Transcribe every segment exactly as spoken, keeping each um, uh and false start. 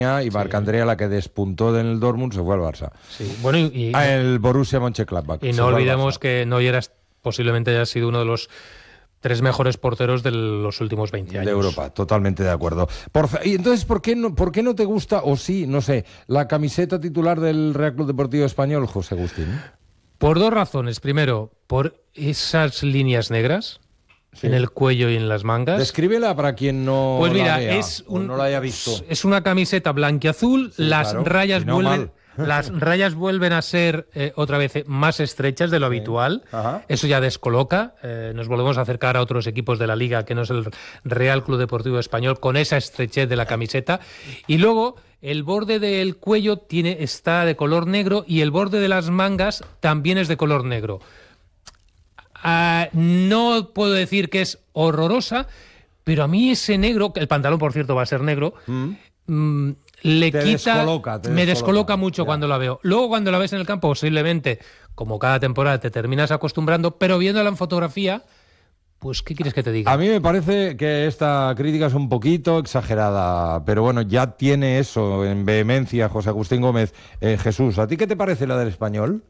y Marc Andrea, la que despuntó en el Dortmund, se fue al Barça. Sí. Bueno, y, y, ah, el Borussia Mönchengladbach. Y no olvidemos que Neuer posiblemente haya sido uno de los tres mejores porteros de los últimos veinte años. De Europa, totalmente de acuerdo. Por, y entonces, ¿por qué, no, ¿por qué no te gusta, o sí, no sé, la camiseta titular del Real Club Deportivo Español, José Agustín? Por dos razones. Primero, por esas líneas negras. Sí. En el cuello y en las mangas. Descríbela para quien no pues mira, la vea es un, o no la haya visto. Es una camiseta blanquiazul, sí, las claro, rayas si no, vuelven las rayas vuelven a ser eh, otra vez más estrechas de lo sí. habitual. Ajá. Eso ya descoloca. Eh, nos volvemos a acercar a otros equipos de la liga que no es el Real Club Deportivo Español con esa estrechez de la camiseta. Y luego el borde del cuello tiene está de color negro y el borde de las mangas también es de color negro. Uh, no puedo decir que es horrorosa, pero a mí ese negro, el pantalón por cierto va a ser negro, mm. Mm, le te quita, descoloca, te me descoloca, descoloca mucho ya. Cuando la veo. Luego cuando la ves en el campo, posiblemente, como cada temporada, te terminas acostumbrando, pero viéndola en fotografía, pues ¿qué quieres que te diga? A mí me parece que esta crítica es un poquito exagerada, pero bueno, ya tiene eso en vehemencia José Agustín Gómez. Eh, Jesús, ¿a ti qué te parece la del Español?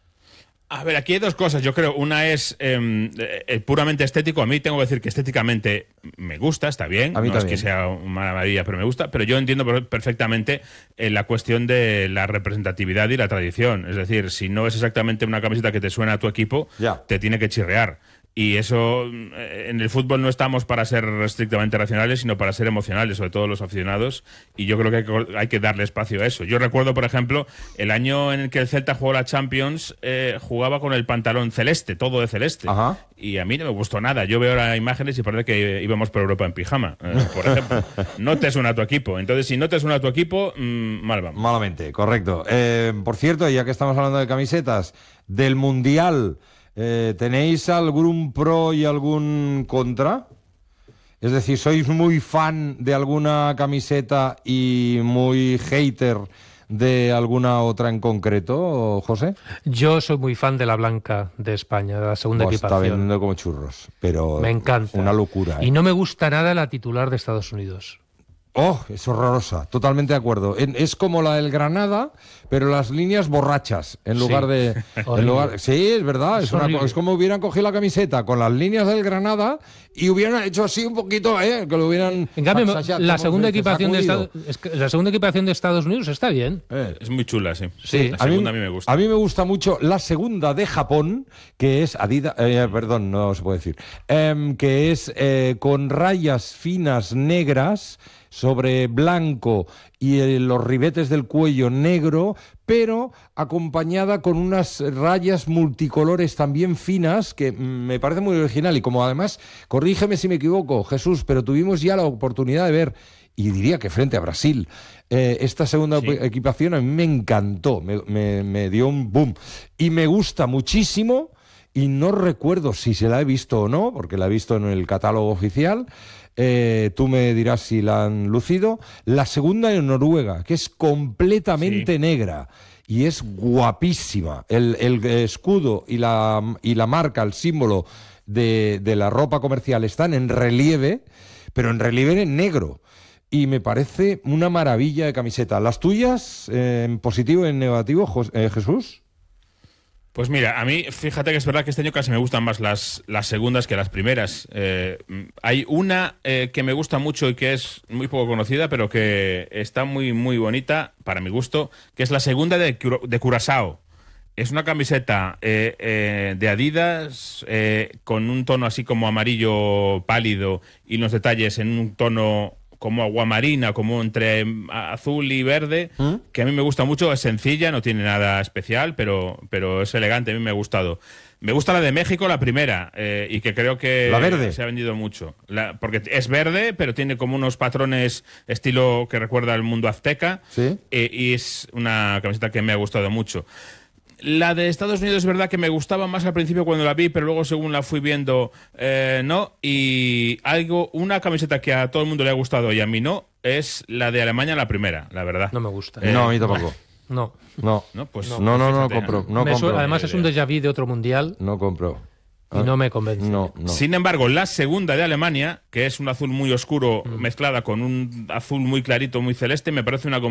A ver, aquí hay dos cosas, yo creo. Una es eh, el puramente estético. A mí tengo que decir que estéticamente me gusta, está bien. A mí no también. Es que sea una maravilla, pero me gusta. Pero yo entiendo perfectamente eh, la cuestión de la representatividad y la tradición. Es decir, si no es exactamente una camiseta que te suena a tu equipo, ya. te tiene que chirrear. Y eso, en el fútbol no estamos para ser estrictamente racionales, sino para ser emocionales, sobre todo los aficionados, y yo creo que hay que, hay que darle espacio a eso. Yo recuerdo, por ejemplo, el año en el que el Celta jugó la Champions, eh, jugaba con el pantalón celeste, todo de celeste. Ajá. Y a mí no me gustó nada. Yo veo las imágenes y parece que íbamos por Europa en pijama, eh, por ejemplo. No te suena a tu equipo. Entonces, si no te suena a tu equipo, mmm, mal vamos. Malamente, correcto. Eh, por cierto, ya que estamos hablando de camisetas, del Mundial... Eh, ¿tenéis algún pro y algún contra? Es decir, ¿sois muy fan de alguna camiseta y muy hater de alguna otra en concreto, José? Yo soy muy fan de la blanca de España, de la segunda pues equipación. Está vendiendo como churros, pero me encanta. Una locura. ¿eh? Y no me gusta nada la titular de Estados Unidos. Oh, es horrorosa, totalmente de acuerdo. Es como la del Granada, pero las líneas borrachas, en lugar sí. de... en lugar, sí, es verdad, es, es, una, es como hubieran cogido la camiseta con las líneas del Granada y hubieran hecho así un poquito, ¿eh? Que lo hubieran... En cambio, la segunda, equipación de Estados, la segunda equipación de Estados Unidos está bien. Eh. Es muy chula, sí. sí. La segunda a mí, a mí me gusta. A mí me gusta mucho la segunda de Japón, que es Adidas... Eh, perdón, no se puede decir. Eh, que es eh, con rayas finas negras... sobre blanco y eh, los ribetes del cuello negro, pero acompañada con unas rayas multicolores también finas, que me parece muy original. Y como además, corrígeme si me equivoco, Jesús, pero tuvimos ya la oportunidad de ver, y diría que frente a Brasil, eh, esta segunda sí. equipación a mí me encantó, me, me, me dio un boom. Y me gusta muchísimo, y no recuerdo si se la he visto o no, porque la he visto en el catálogo oficial. Eh, tú me dirás si la han lucido. La segunda en Noruega, que es completamente sí. negra y es guapísima. El, el escudo y la, y la marca, el símbolo de, de la ropa comercial están en relieve, pero en relieve en negro. Y me parece una maravilla de camiseta. ¿Las tuyas, eh, en positivo y en negativo, Jos- eh, Jesús? Pues mira, a mí, fíjate que es verdad que este año casi me gustan más las, las segundas que las primeras. Eh, hay una eh, que me gusta mucho y que es muy poco conocida, pero que está muy, muy bonita, para mi gusto, que es la segunda de, de Curazao. Es una camiseta eh, eh, de Adidas eh, con un tono así como amarillo pálido y los detalles en un tono... como aguamarina, como entre azul y verde, ¿Mm? que a mí me gusta mucho, es sencilla, no tiene nada especial, pero, pero es elegante, a mí me ha gustado. Me gusta la de México, la primera, eh, y que creo que la verde. Se ha vendido mucho. La, porque es verde, pero tiene como unos patrones estilo que recuerda al mundo azteca, ¿Sí? eh, y es una camiseta que me ha gustado mucho. La de Estados Unidos es verdad que me gustaba más al principio cuando la vi, pero luego según la fui viendo, eh, no. Y algo, una camiseta que a todo el mundo le ha gustado y a mí no, es la de Alemania, la primera, la verdad. No me gusta. Eh, no, a mí tampoco. No. No, no, pues no, no, no, no compro. No compro. Suena, además es un déjà vu de otro mundial. No compro. Y no me convence. No, no. Sin embargo, la segunda de Alemania, que es un azul muy oscuro mm. mezclada con un azul muy clarito, muy celeste, me parece una